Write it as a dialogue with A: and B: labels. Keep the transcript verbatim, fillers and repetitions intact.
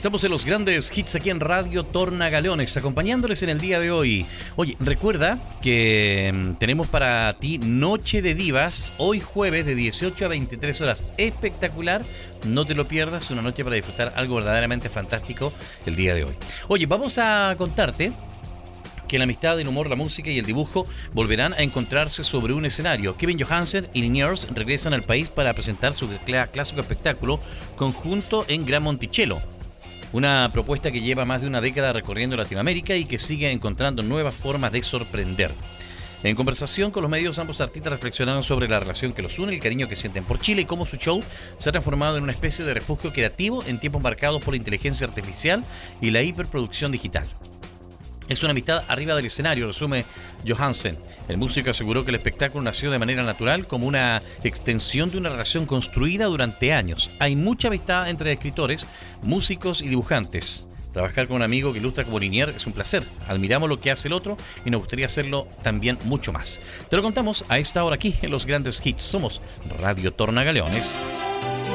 A: Estamos en los grandes hits aquí en Radio Tornagaleones, acompañándoles en el día de hoy. Oye, recuerda que mm, tenemos para ti Noche de Divas, hoy jueves de dieciocho a veintitrés horas. Espectacular, no te lo pierdas, una noche para disfrutar algo verdaderamente fantástico el día de hoy. Oye, vamos a contarte que la amistad, el humor, la música y el dibujo volverán a encontrarse sobre un escenario. Kevin Johansen y Liniers regresan al país para presentar su cl- clásico espectáculo conjunto en Gran Monticello. Una propuesta que lleva más de una década recorriendo Latinoamérica y que sigue encontrando nuevas formas de sorprender. En conversación con los medios, ambos artistas reflexionaron sobre la relación que los une, el cariño que sienten por Chile y cómo su show se ha transformado en una especie de refugio creativo en tiempos marcados por la inteligencia artificial y la hiperproducción digital. Es una amistad arriba del escenario, resume Johansen. El músico aseguró que el espectáculo nació de manera natural como una extensión de una relación construida durante años. Hay mucha amistad entre escritores, músicos y dibujantes. Trabajar con un amigo que ilustra como Liniers es un placer. Admiramos lo que hace el otro y nos gustaría hacerlo también mucho más. Te lo contamos a esta hora aquí en los grandes hits. Somos Radio Tornagaleones.